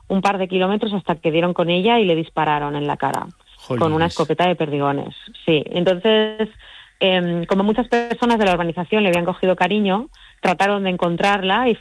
un par de kilómetros hasta que dieron con ella y le dispararon en la cara. Jolines. Con una escopeta de perdigones. Sí, entonces, como muchas personas de la urbanización le habían cogido cariño, trataron de encontrarla y